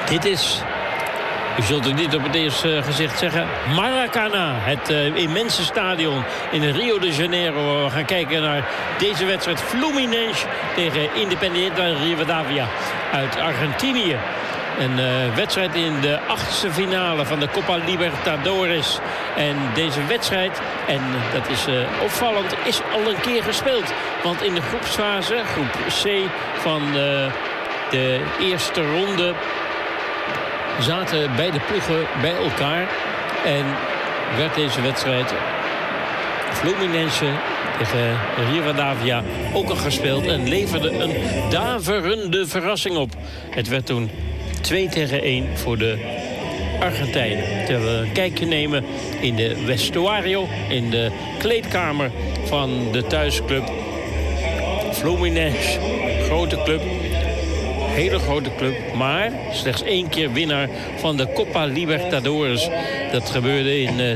Dit is, u zult het niet op het eerste gezicht zeggen, Maracana. Het immense stadion in Rio de Janeiro. We gaan kijken naar deze wedstrijd. Fluminense tegen Independiente Rivadavia uit Argentinië. Een wedstrijd in de 8e finale van de Copa Libertadores. En deze wedstrijd, en dat is opvallend, is al een keer gespeeld. Want in de groepsfase, groep C van de eerste ronde, zaten beide ploegen bij elkaar. En werd deze wedstrijd Fluminense tegen Rivadavia ook al gespeeld. En leverde een daverende verrassing op. Het werd toen 2-1 voor de Argentijnen. Terwijl we een kijkje nemen in de vestuario, in de kleedkamer van de thuisclub Fluminense. Grote club. Hele grote club, maar slechts 1 keer winnaar van de Copa Libertadores. Dat gebeurde in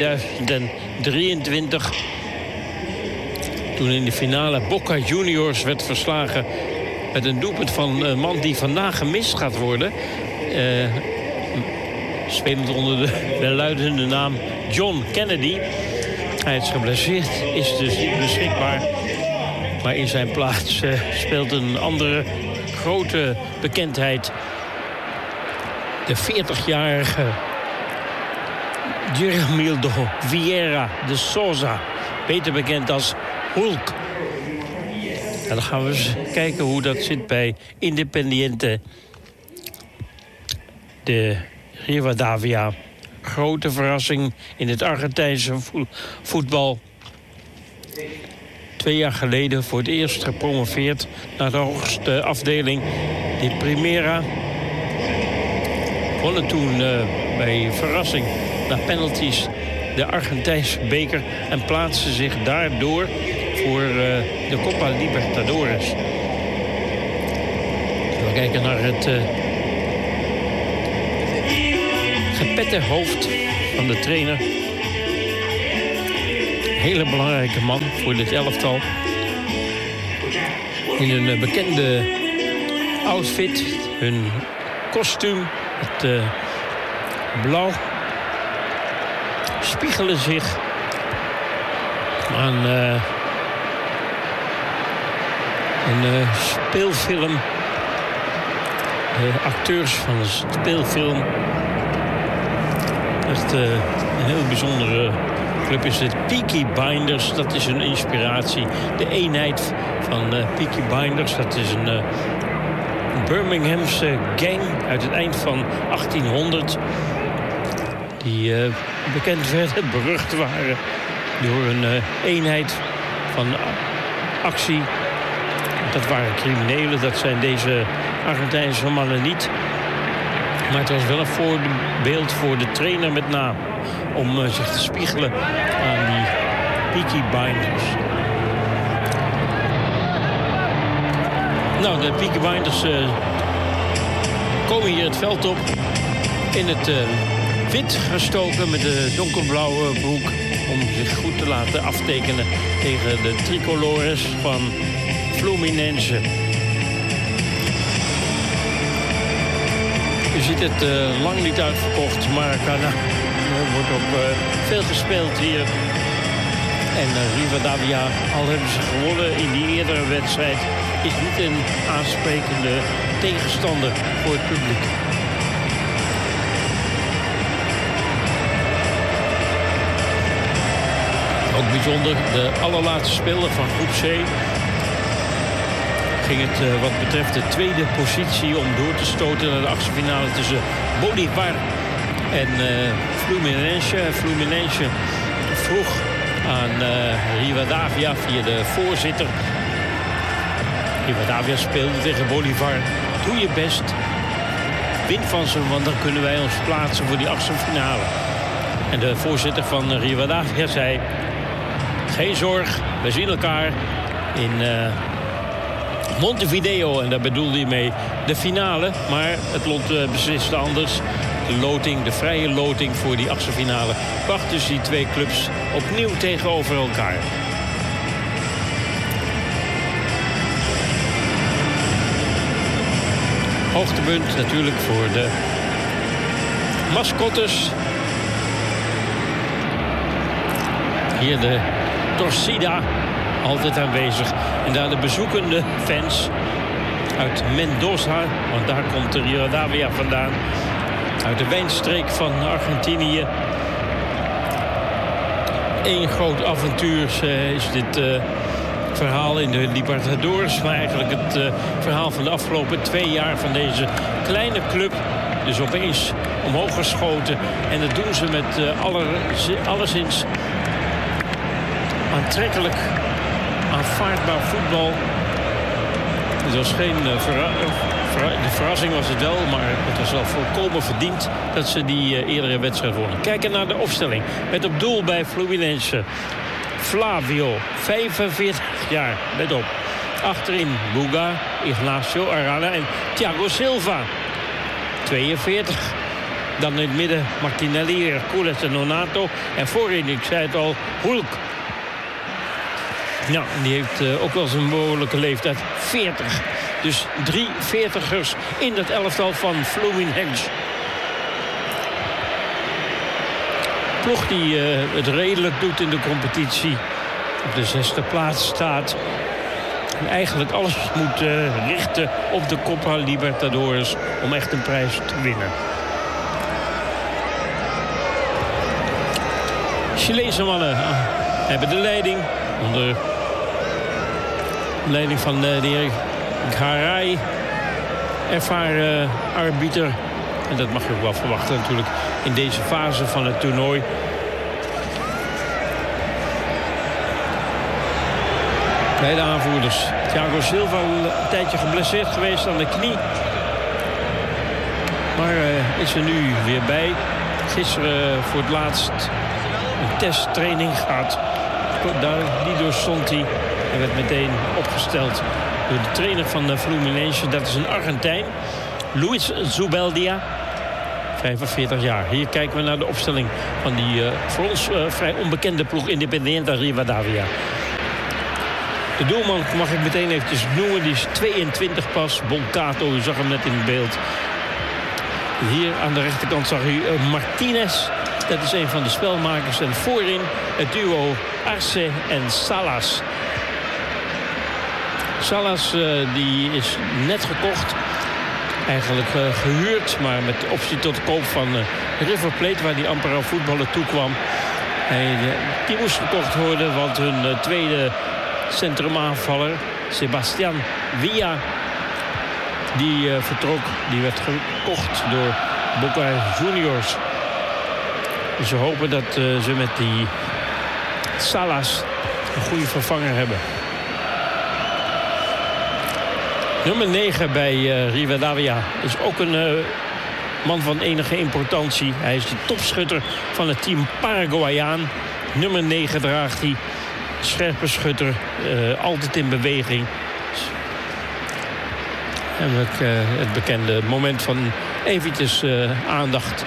2023. Toen in de finale Boca Juniors werd verslagen met een doelpunt van een man die vandaag gemist gaat worden. Spelend onder de luidende naam John Kennedy. Hij is geblesseerd, is dus niet beschikbaar. Maar in zijn plaats speelt een andere grote bekendheid. De 40-jarige Giramildo Vieira de Souza. Beter bekend als Hulk. En dan gaan we eens kijken hoe dat zit bij Independiente de Rivadavia. Grote verrassing in het Argentijnse voetbal. 2 jaar geleden voor het eerst gepromoveerd naar de hoogste afdeling, de Primera. Wonnen toen bij verrassing na penalties de Argentijnse beker en plaatsten zich daardoor voor de Copa Libertadores. We kijken naar het gepette hoofd van de trainer. Hele belangrijke man voor dit elftal. In een bekende outfit, hun kostuum, het blauw, spiegelen zich aan een speelfilm. De acteurs van een speelfilm. Echt een heel bijzondere club is het Peaky Blinders. Dat is een inspiratie. De eenheid van Peaky Blinders. Dat is een Birminghamse gang uit het eind van 1800. Die bekend werden, berucht waren door een eenheid van actie. Dat waren criminelen, dat zijn deze Argentijnse mannen niet. Maar het was wel een voorbeeld voor de trainer met name. Om zich te spiegelen aan die Peaky Blinders. Nou, de Peaky Blinders komen hier het veld op. In het wit gestoken met de donkerblauwe broek. Om zich goed te laten aftekenen tegen de tricolores van Fluminense. Je ziet het lang niet uitverkocht, maar er wordt ook veel gespeeld hier. En Rivadavia, al hebben ze gewonnen in die eerdere wedstrijd, is niet een aansprekende tegenstander voor het publiek. Ook bijzonder, de allerlaatste speler van groep C ging het wat betreft de tweede positie om door te stoten naar de achtste finale tussen Bolívar en Fluminense. Fluminense vroeg aan Rivadavia via de voorzitter. Rivadavia speelde tegen Bolívar. Doe je best. Win van ze, want dan kunnen wij ons plaatsen voor die achtste finale. En de voorzitter van Rivadavia zei: geen zorg, we zien elkaar in Montevideo. En daar bedoelde hij mee de finale. Maar het lot besliste anders. De loting, de vrije loting voor die achtste finale bracht dus die twee clubs opnieuw tegenover elkaar. Hoogtepunt natuurlijk voor de mascottes. Hier de Torcida, altijd aanwezig. En daar de bezoekende fans uit Mendoza, want daar komt de Rivadavia vandaan. Uit de wijnstreek van Argentinië. Eén groot avontuur is dit verhaal in de Libertadores. Maar eigenlijk het verhaal van de afgelopen 2 jaar van deze kleine club. Dus opeens omhoog geschoten. En dat doen ze met alleszins aantrekkelijk, aanvaardbaar voetbal. Het was geen de verrassing was het wel, maar het was wel volkomen verdiend dat ze die eerdere wedstrijd wonnen. Kijken naar de opstelling. Met op doel bij Fluminense Flavio, 45 jaar, let op. Achterin Buga, Ignacio Arana en Thiago Silva, 42. Dan in het midden Martinelli, Hercules en Nonato. En voorin, ik zei het al, Hulk. Nou, die heeft ook wel zijn behoorlijke leeftijd, 40. Dus 3 40ers in dat elftal van Fluminense. Ploeg die het redelijk doet in de competitie. Op de 6e plaats staat. En eigenlijk alles moet richten op de Copa Libertadores om echt een prijs te winnen. Chileense mannen hebben de leiding. Onder leiding van de heer Garay, ervaren arbiter. En dat mag je ook wel verwachten natuurlijk in deze fase van het toernooi. Beide aanvoerders. Thiago Silva een tijdje geblesseerd geweest aan de knie. Maar is er nu weer bij. Gisteren voor het laatst een testtraining gehad. Die doorstond hij en werd meteen opgesteld door de trainer van Fluminense. Dat is een Argentijn, Luis Zubeldia, 45 jaar. Hier kijken we naar de opstelling van die voor ons vrij onbekende ploeg Independiente Rivadavia. De doelman mag ik meteen eventjes noemen. Die is 22 pas. Boncato, u zag hem net in het beeld. Hier aan de rechterkant zag u Martinez. Dat is een van de spelmakers. En voorin het duo Arce en Salas. Salas die is net gekocht. Eigenlijk gehuurd, maar met optie tot koop van River Plate, waar die amper aan voetballen toekwam. Die moest gekocht worden, want hun tweede centrumaanvaller, Sebastián Villa, die vertrok. Die werd gekocht door Boca Juniors. Dus ze hopen dat ze met die Salas een goede vervanger hebben. Nummer 9 bij Rivadavia is ook een man van enige importantie. Hij is de topschutter van het team Paraguayaan. Nummer 9 draagt hij. Scherpe schutter, altijd in beweging. En het bekende moment van eventjes aandacht.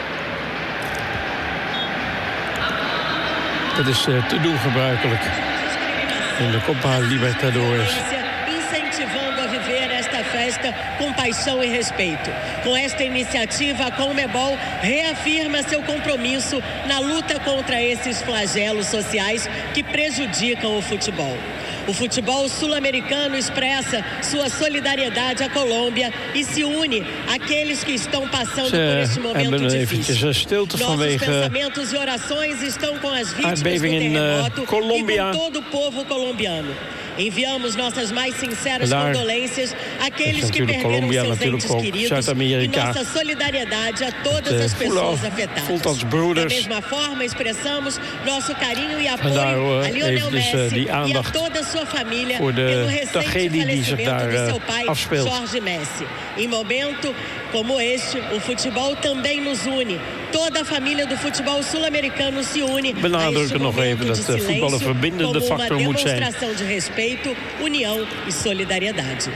Dat is te doen gebruikelijk in de Copa Libertadores. Incentivando a viver esta festa com paixão e respeito. Com esta iniciativa, a Conmebol reafirma seu compromisso na luta contra esses flagelos sociais que prejudicam o futebol. O futebol sul-americano expressa sua solidariedade à Colômbia e se une àqueles que estão passando por este momento difícil. Stilte Nossos pensamentos e orações estão com as vítimas do terremoto e com todo o povo colombiano. Enviamos nossas mais sinceras condolências àqueles que perderam seus entes queridos e nossa solidariedade a todas as pessoas afetadas. Da mesma forma, expressamos nosso carinho e apoio a Lionel Messi e a toda a sua família pelo recente falecimento de seu pai, Jorge Messi. Em momento como este, o futebol também nos une. Toda a família do futebol sul-americano se une a este momento de silêncio como uma demonstração de respeito, união e solidariedade.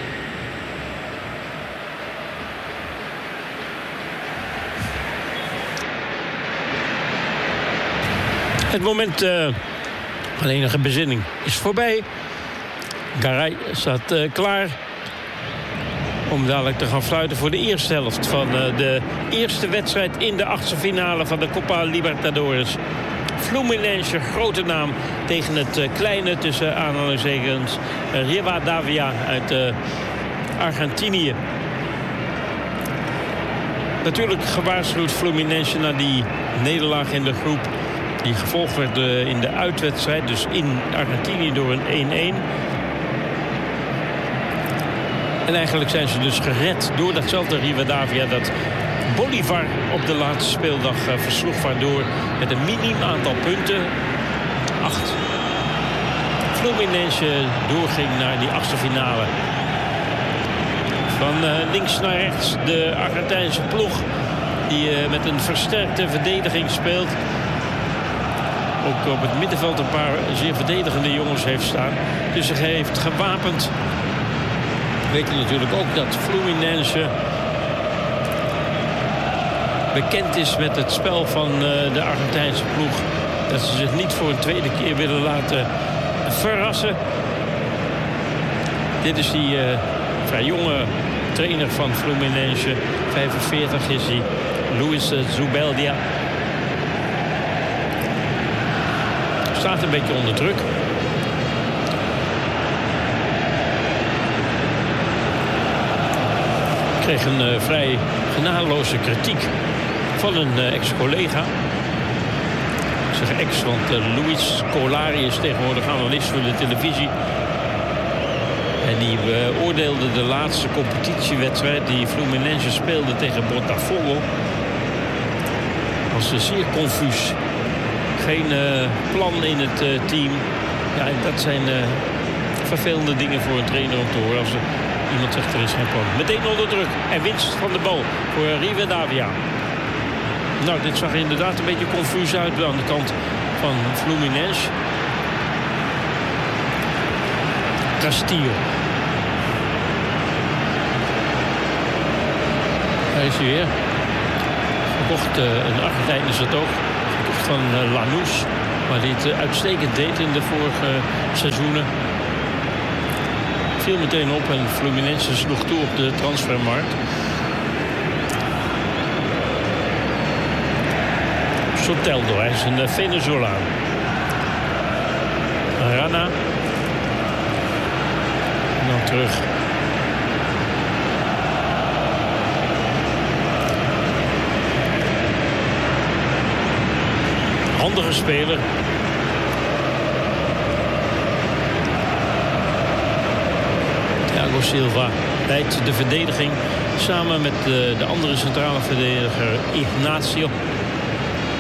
Het moment van enige bezinning is voorbij. Garay staat klaar. Om dadelijk te gaan fluiten voor de eerste helft van de eerste wedstrijd in de achtste finale van de Copa Libertadores. Fluminense, grote naam, tegen het kleine, tussen aanhalingstekens, Rivadavia uit Argentinië. Natuurlijk gewaarschuwd Fluminense na die nederlaag in de groep, die gevolgd werd in de uitwedstrijd, dus in Argentinië, door een 1-1. En eigenlijk zijn ze dus gered door datzelfde Rivadavia dat Bolivar op de laatste speeldag versloeg, waardoor met een miniem aantal punten, 8, Fluminense doorging naar die achtste finale. Van links naar rechts de Argentijnse ploeg, die met een versterkte verdediging speelt. Ook op het middenveld een paar zeer verdedigende jongens heeft staan. Dus ze heeft gewapend. We weten natuurlijk ook dat Fluminense bekend is met het spel van de Argentijnse ploeg. Dat ze zich niet voor een tweede keer willen laten verrassen. Dit is die vrij jonge trainer van Fluminense. 45 is hij, Luis Zubeldia. Staat een beetje onder druk. Kreeg een vrij genadeloze kritiek van een ex-collega. Ik zeg ex, want Luis Scolari is tegenwoordig analist voor de televisie. En die beoordeelde de laatste competitiewedstrijd die Fluminense speelde tegen Botafogo. Was zeer confuus. Geen plan in het team. Ja, dat zijn vervelende dingen voor een trainer om te horen. Als iemand zegt er is geen plan. Meteen onder druk. En winst van de bal voor Rivadavia. Nou, dit zag er inderdaad een beetje confuus uit aan de kant van Fluminense. Castillo. Daar is hij weer. Gekocht, een Argentijn is het ook. Gekocht van Lanús. Maar die het uitstekend deed in de vorige seizoenen. Viel meteen op en Fluminense sloeg toe op de transfermarkt. Soteldo, hij is een Venezolaan. Rana. En dan terug. Handige speler. Thiago Silva leidt de verdediging samen met de andere centrale verdediger Ignacio.